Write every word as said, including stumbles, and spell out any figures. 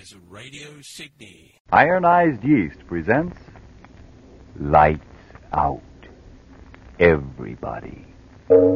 is Radio Sydney. Ironized Yeast presents Lights Out, Everybody.